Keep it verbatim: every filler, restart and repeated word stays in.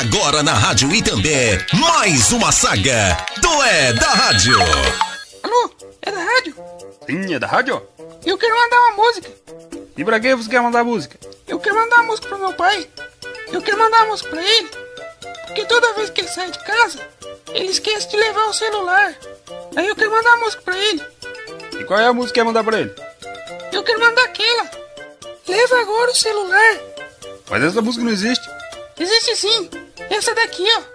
Agora na Rádio Itambé, mais uma saga do É da Rádio. Alô, é da rádio? Sim, é da rádio? Eu quero mandar uma música. E pra que você quer mandar música? Eu quero mandar uma música pro meu pai. Eu quero mandar uma música pra ele. Porque toda vez que ele sai de casa, ele esquece de levar o celular. Aí eu quero mandar uma música pra ele. E qual é a música que quer mandar pra ele? Eu quero mandar aquela. Leva agora o celular. Mas essa música não existe. Existe sim. Essa daqui, ó.